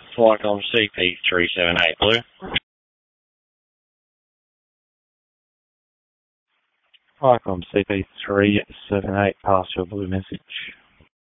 Flycom CP378 Blue. Flycom CP378, pass your blue message.